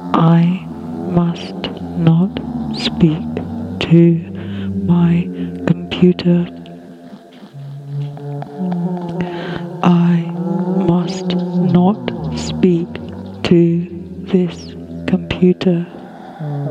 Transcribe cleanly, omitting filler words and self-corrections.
I must not speak to my computer. I must not speak to this computer.